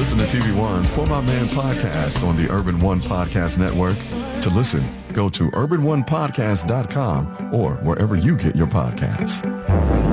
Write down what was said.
listen to TV One's For My Man podcast on the Urban One Podcast Network. To listen, go to urbanonepodcast.com or wherever you get your podcasts.